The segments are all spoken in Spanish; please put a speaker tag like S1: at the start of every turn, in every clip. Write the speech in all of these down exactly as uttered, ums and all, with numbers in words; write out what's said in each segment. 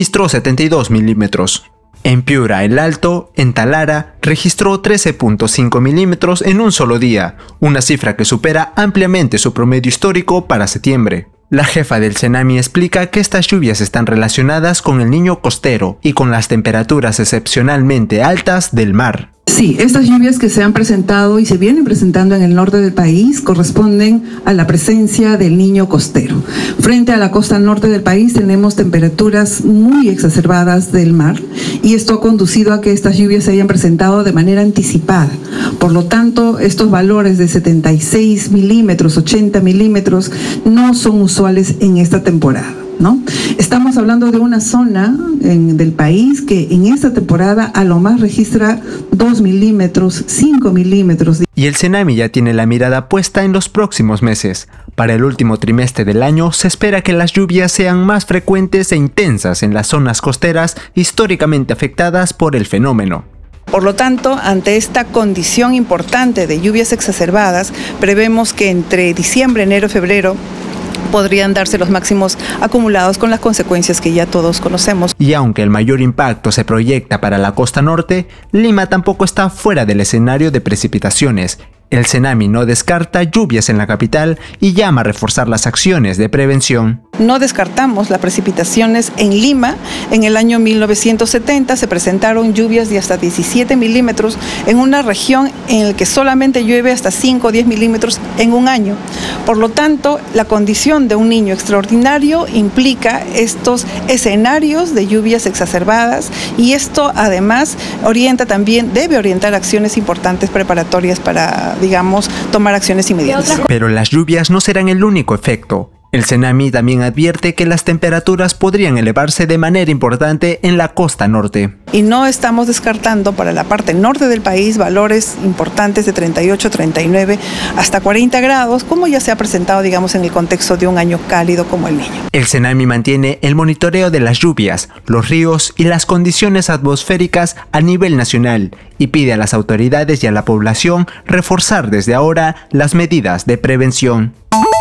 S1: registró setenta y dos milímetros. En Piura el Alto, en Talara, registró trece punto cinco milímetros en un solo día, una cifra que supera ampliamente su promedio histórico para septiembre. La jefa del CENAMI explica que estas lluvias están relacionadas con el Niño costero y con las temperaturas excepcionalmente altas del mar.
S2: Sí, estas lluvias que se han presentado y se vienen presentando en el norte del país corresponden a la presencia del Niño costero. Frente a la costa norte del país tenemos temperaturas muy exacerbadas del mar y esto ha conducido a que estas lluvias se hayan presentado de manera anticipada. Por lo tanto, estos valores de setenta y seis milímetros, ochenta milímetros no son usuales en esta temporada, ¿no? Estamos hablando de una zona en, del país que en esta temporada a lo más registra dos milímetros, cinco milímetros.
S1: Y el CENAMI ya tiene la mirada puesta en los próximos meses. Para el último trimestre del año se espera que las lluvias sean más frecuentes e intensas en las zonas costeras históricamente afectadas por el fenómeno.
S3: Por lo tanto, ante esta condición importante de lluvias exacerbadas, prevemos que entre diciembre, enero, febrero podrían darse los máximos acumulados con las consecuencias que ya todos conocemos.
S1: Y aunque el mayor impacto se proyecta para la costa norte, Lima tampoco está fuera del escenario de precipitaciones. El CENAMI no descarta lluvias en la capital y llama a reforzar las acciones de prevención.
S3: No descartamos las precipitaciones en Lima. En el año mil novecientos setenta se presentaron lluvias de hasta diecisiete milímetros en una región en la que solamente llueve hasta cinco o diez milímetros en un año. Por lo tanto, la condición de un niño extraordinario implica estos escenarios de lluvias exacerbadas y esto además orienta también, debe orientar acciones importantes preparatorias para, digamos, tomar acciones inmediatas.
S1: Pero las lluvias no serán el único efecto. El CENAMI también advierte que las temperaturas podrían elevarse de manera importante en la costa norte.
S3: Y no estamos descartando para la parte norte del país valores importantes de treinta y ocho, treinta y nueve hasta cuarenta grados, como ya se ha presentado, digamos, en el contexto de un año cálido como el Niño.
S1: El CENAMI mantiene el monitoreo de las lluvias, los ríos y las condiciones atmosféricas a nivel nacional y pide a las autoridades y a la población reforzar desde ahora las medidas de prevención.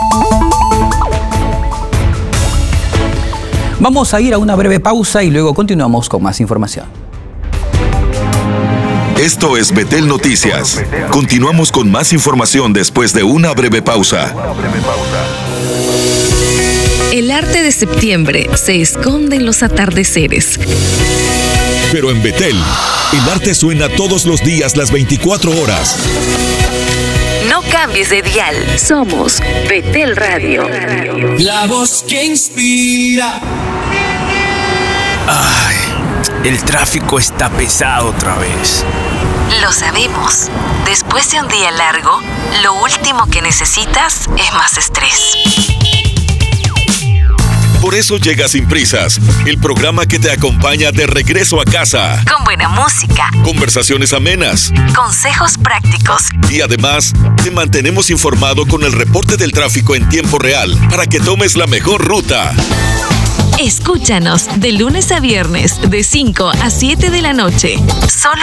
S4: Vamos a ir a una breve pausa y luego continuamos con más información.
S5: Esto es Betel Noticias. Continuamos con más información después de una breve pausa.
S6: El arte de septiembre se esconde en los atardeceres.
S5: Pero en Betel, el arte suena todos los días, las veinticuatro horas.
S6: No cambies de dial. Somos Betel Radio.
S7: La voz que inspira.
S8: Ay, el tráfico está pesado otra vez.
S6: Lo sabemos. Después de un día largo, lo último que necesitas es más estrés.
S5: Por eso llega Sin Prisas, el programa que te acompaña de regreso a casa.
S6: Con buena música,
S5: conversaciones amenas,
S6: consejos prácticos
S5: y además te mantenemos informado con el reporte del tráfico en tiempo real para que tomes la mejor ruta.
S6: Escúchanos de lunes a viernes de cinco a siete de la noche. Solo